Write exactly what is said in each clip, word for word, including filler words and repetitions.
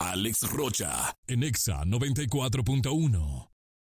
Alex Rocha, en Exa noventa y cuatro punto uno.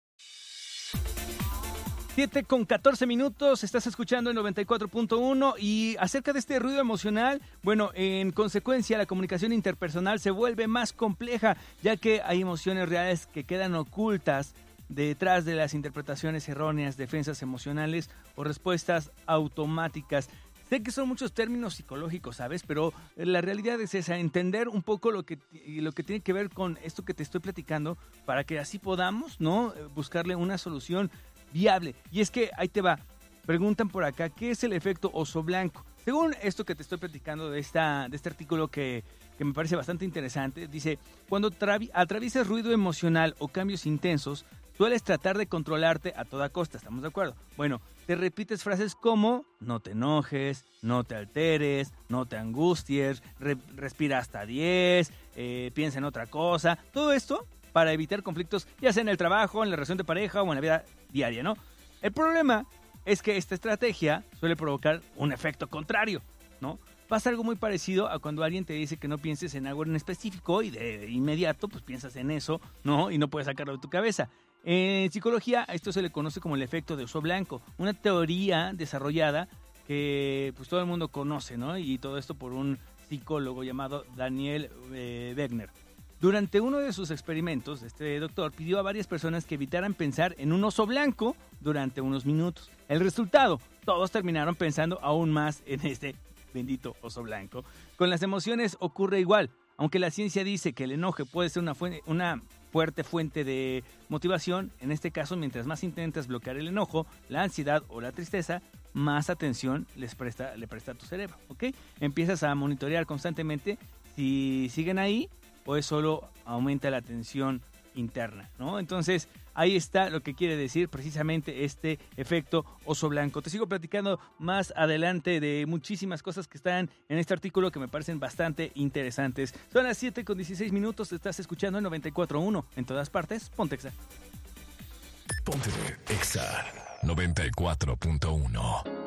siete con catorce minutos, estás escuchando el noventa y cuatro punto uno y acerca de este ruido emocional, bueno, en consecuencia la comunicación interpersonal se vuelve más compleja, ya que hay emociones reales que quedan ocultas detrás de las interpretaciones erróneas, defensas emocionales o respuestas automáticas. Sé que son muchos términos psicológicos, ¿sabes? Pero la realidad es esa, entender un poco lo que, lo que tiene que ver con esto que te estoy platicando para que así podamos, ¿no?, buscarle una solución viable. Y es que ahí te va, preguntan por acá, ¿qué es el efecto oso blanco? Según esto que te estoy platicando de, esta, de este artículo que, que me parece bastante interesante, dice, cuando travi- atraviesas ruido emocional o cambios intensos, sueles tratar de controlarte a toda costa, ¿estamos de acuerdo? Bueno, te repites frases como, no te enojes, no te alteres, no te angusties, re- respira hasta diez, eh, piensa en otra cosa, todo esto para evitar conflictos, ya sea en el trabajo, en la relación de pareja o en la vida diaria, ¿no? El problema es que esta estrategia suele provocar un efecto contrario, ¿no? Pasa algo muy parecido a cuando alguien te dice que no pienses en algo en específico y de inmediato pues piensas en eso, ¿no? Y no puedes sacarlo de tu cabeza. En psicología a esto se le conoce como el efecto de oso blanco, una teoría desarrollada que pues todo el mundo conoce, ¿no? Y todo esto por un psicólogo llamado Daniel eh, Wegner. Durante uno de sus experimentos, este doctor pidió a varias personas que evitaran pensar en un oso blanco durante unos minutos. El resultado, todos terminaron pensando aún más en este bendito oso blanco. Con las emociones ocurre igual. Aunque la ciencia dice que el enojo puede ser una, fuente, una fuerte fuente de motivación, en este caso, mientras más intentas bloquear el enojo, la ansiedad o la tristeza, más atención les presta, le presta a tu cerebro, ¿ok? Empiezas a monitorear constantemente si siguen ahí, pues solo aumenta la tensión interna, ¿no? Entonces, ahí está lo que quiere decir precisamente este efecto oso blanco. Te sigo platicando más adelante de muchísimas cosas que están en este artículo que me parecen bastante interesantes. Son las siete con dieciséis minutos, te estás escuchando en noventa y cuatro punto uno. En todas partes, ponte Exa. Ponte Exa noventa y cuatro punto uno.